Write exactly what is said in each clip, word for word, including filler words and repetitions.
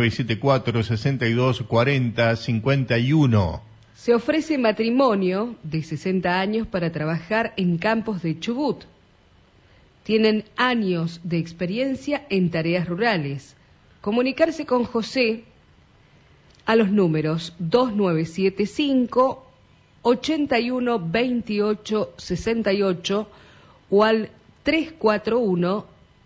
nueve siete cuatro, seis dos cuatro cero, cinco uno. Se ofrece matrimonio de sesenta años para trabajar en campos de Chubut. Tienen años de experiencia en tareas rurales. Comunicarse con José a los números dos nueve siete cinco, ocho uno, veintiocho, sesenta y ocho o al tres cuatro uno,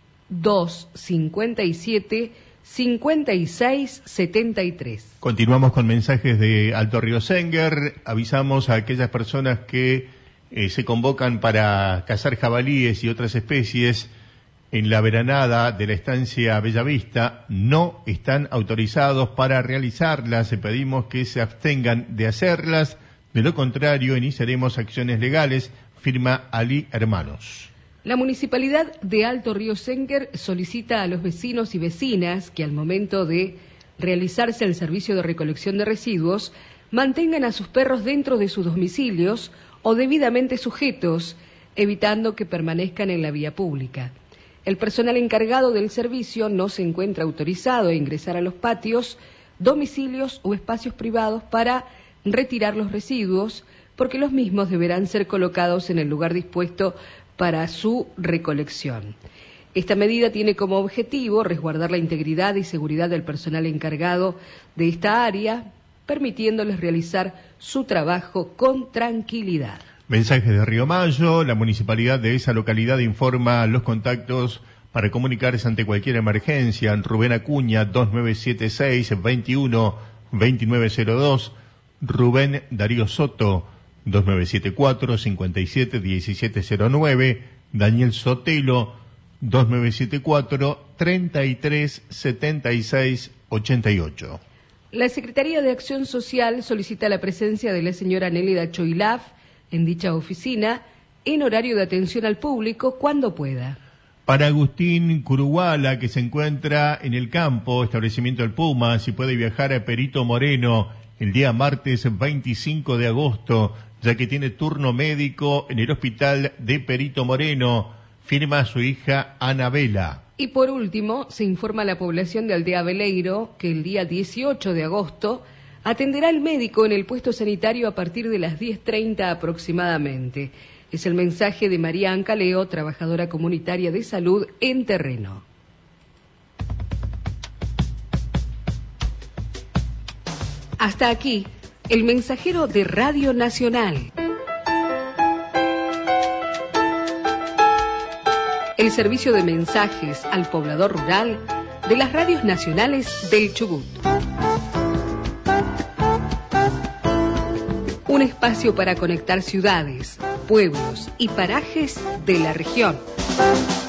dos cinco siete, cinco seis siete tres. Continuamos con mensajes de Alto Río Senguer. Avisamos a aquellas personas que eh, se convocan para cazar jabalíes y otras especies en la veranada de la estancia Bellavista. No están autorizados para realizarlas. Pedimos que se abstengan de hacerlas. De lo contrario, iniciaremos acciones legales. Firma Ali Hermanos. La Municipalidad de Alto Río Senguer solicita a los vecinos y vecinas que al momento de realizarse el servicio de recolección de residuos mantengan a sus perros dentro de sus domicilios o debidamente sujetos, evitando que permanezcan en la vía pública. El personal encargado del servicio no se encuentra autorizado a ingresar a los patios, domicilios o espacios privados para retirar los residuos, porque los mismos deberán ser colocados en el lugar dispuesto para su recolección. Esta medida tiene como objetivo resguardar la integridad y seguridad del personal encargado de esta área, permitiéndoles realizar su trabajo con tranquilidad. Mensajes de Río Mayo. La municipalidad de esa localidad informa los contactos para comunicarse ante cualquier emergencia. Rubén Acuña, dos nueve siete seis, veintiuno, veintinueve cero dos. Rubén Darío Soto, dos nueve siete cuatro, cincuenta y siete, diecisiete cero nueve. Daniel Sotelo, dos nueve siete cuatro, treinta y tres, setenta y seis, ochenta y ocho. La Secretaría de Acción Social solicita la presencia de la señora Nélida Choilaf en dicha oficina en horario de atención al público cuando pueda. Para Agustín Curuguala, que se encuentra en el campo, establecimiento del Puma, si puede viajar a Perito Moreno el día martes veinticinco de agosto, ya que tiene turno médico en el hospital de Perito Moreno, firma su hija Anabela. Y por último, se informa a la población de Aldea Veleiro que el día dieciocho de agosto atenderá el médico en el puesto sanitario a partir de las diez treinta aproximadamente. Es el mensaje de María Ancaleo, trabajadora comunitaria de salud en terreno. Hasta aquí, el mensajero de Radio Nacional. El servicio de mensajes al poblador rural de las radios nacionales del Chubut. Un espacio para conectar ciudades, pueblos y parajes de la región.